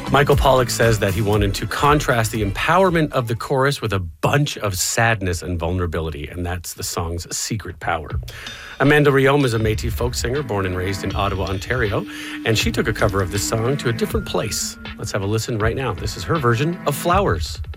Michael Pollock says that he wanted to contrast the empowerment of the chorus with a bunch of sadness and vulnerability, and that's the song's secret power. Amanda Riom is a Métis folk singer born and raised in Ottawa, Ontario, and she took a cover of this song to a different place. Let's have a listen right now. This is her version of Flowers.